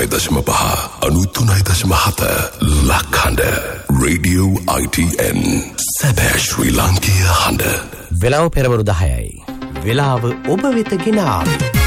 89.5 93.7 ලක්හඬ Radio ITN සැබෑ ශ්‍රී ලාංකීය හඬ. වෙලාව පෙරවරු 10යි. වෙලාව ඔබ වෙත ගෙන ආවේ